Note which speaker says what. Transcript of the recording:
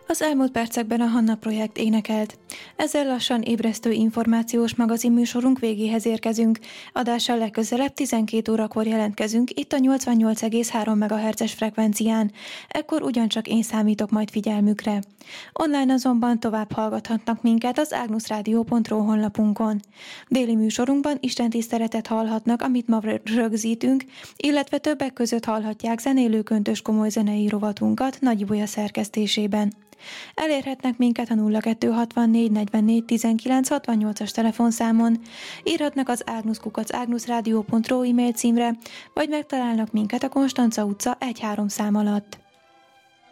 Speaker 1: Az elmúlt percekben a Hanna projekt énekelt. Ezzel lassan ébresztő információs magazinműsorunk végéhez érkezünk. Adással legközelebb 12 órakor jelentkezünk itt a 88,3 MHz-es frekvencián. Ekkor ugyancsak én számítok majd figyelmükre. Online azonban tovább hallgathatnak minket az agnusradio.ru honlapunkon. Déli műsorunkban istentiszteletet hallhatnak, amit ma rögzítünk, illetve többek között hallhatják zenélő köntös komoly zenei rovatunkat Nagy Ibolya szerkesztésében. Elérhetnek minket a 0264 44 19 68-as telefonszámon, írhatnak az agnus@agnusradio.ru e-mail címre, vagy megtalálnak minket a Konstanca utca 1-3 szám alatt.